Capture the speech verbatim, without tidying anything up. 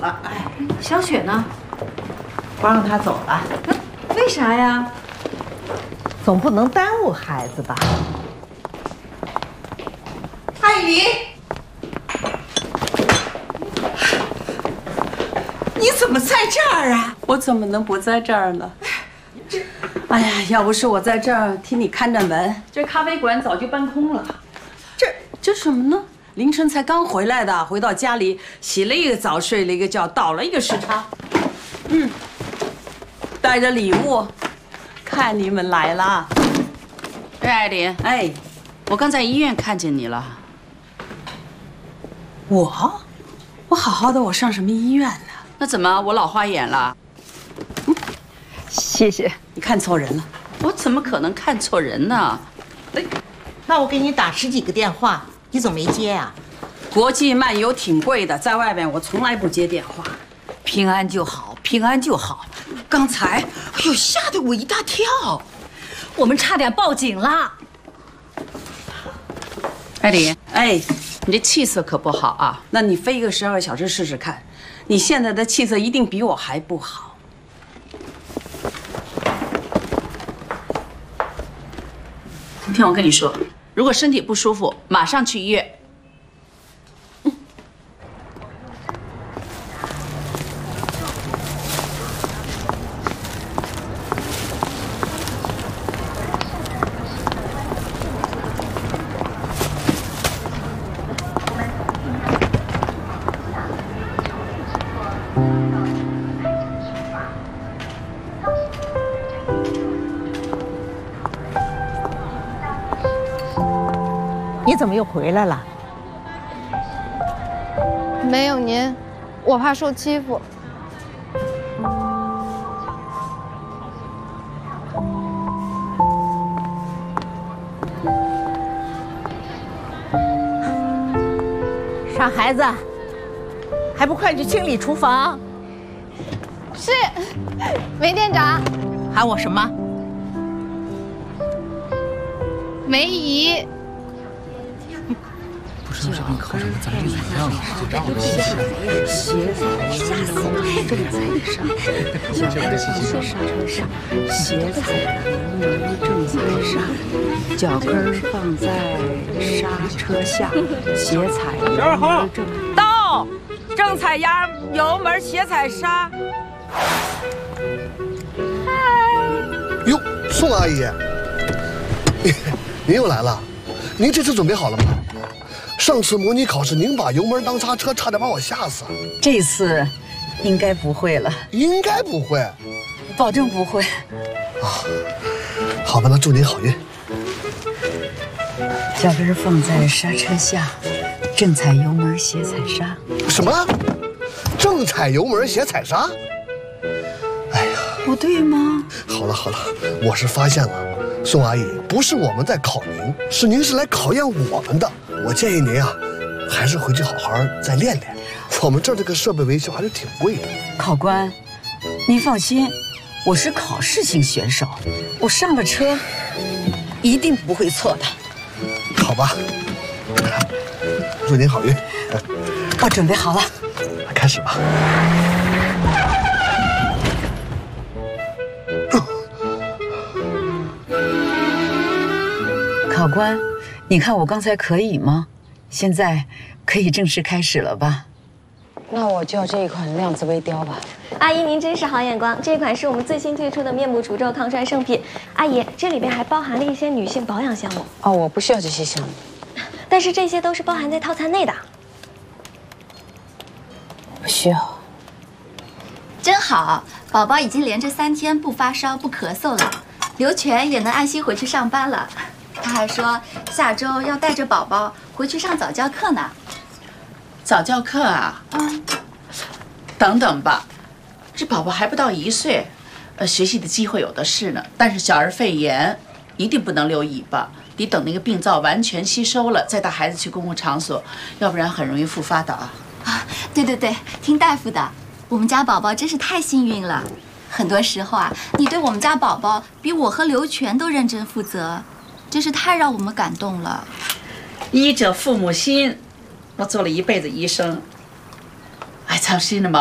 了。 哎，小雪呢？ 不让她走了。 为啥呀？ 总不能耽误孩子吧？ 阿姨，你怎么在这儿啊？ 我怎么能不在这儿呢？这，哎呀，要不是我在这儿替你看着门，这咖啡馆早就搬空了。这这什么呢？凌晨才刚回来的，回到家里洗了一个澡，睡了一个觉，倒了一个时差。嗯，带着礼物，看你们来了。 哎，艾琳， 哎， 我刚在医院看见你了。 我，我好好的，我上什么医院呢？ 那怎么我老花眼了？ 谢谢，你看错人了。 我怎么可能看错人呢？ 哎，那我给你打十几个电话，你怎么没接呀？ 国际漫游挺贵的，在外面我从来不接电话。 平安就好，平安就好。刚才，哎呦，吓得我一大跳，我们差点报警了。 艾琳， 哎， 你这气色可不好啊！ 那你飞一个十二个小时试试看，你现在的气色一定比我还不好。 听我跟你说，如果身体不舒服，马上去医院。 你怎么又回来了？ 没有您，我怕受欺负。 傻孩子，还不快去清理厨房？ 是，梅店长。 喊我什么？ 梅姨。 不知道这跟考场的咱们一样啊？ 鞋踩刹车正踩上，脚跟放刹车上，鞋踩油门正踩上，脚跟放在刹车下，鞋踩油门正。 到，正踩压油门，斜踩刹。 哟，宋阿姨，您您又来了，您这次准备好了吗？上次模拟考试，您把油门当刹车，差点把我吓死。 这次应该不会了， 应该不会， 保证不会。 啊，好吧，那祝您好运。 脚跟放在刹车下，正踩油门，斜踩刹。 什么？正踩油门，斜踩刹？哎呀， 不对吗？ 好了好了，我是发现了，宋阿姨，不是我们在考您，是您是来考验我们的。我建议您啊，还是回去好好再练练。我们这儿这个设备维修还是挺贵的。 考官，您放心，我是考试型选手，我上了车一定不会错的。 好吧，祝您好运。 我准备好了， 开始吧。 考官，你看我刚才可以吗？现在可以正式开始了吧？那我就要这一款亮紫微雕吧。 阿姨，您真是好眼光！这款是我们最新推出的面部除皱抗衰圣品。阿姨，这里边还包含了一些女性保养项目。 哦，我不需要这些项目， 但是这些都是包含在套餐内的。 不需要。 真好，宝宝已经连着三天不发烧不咳嗽了，刘全也能安心回去上班了。他还说下周要带着宝宝回去上早教课呢。 早教课啊？嗯。等等吧，这宝宝还不到一岁，呃，学习的机会有的是呢。但是小儿肺炎一定不能留尾巴，得等那个病灶完全吸收了，再带孩子去公共场所，要不然很容易复发的啊。 啊，对对对，听大夫的，我们家宝宝真是太幸运了。很多时候啊，你对我们家宝宝比我和刘全都认真负责。真是太让我们感动了。 医者父母心，我做了一辈子医生，哎，操心的嘛。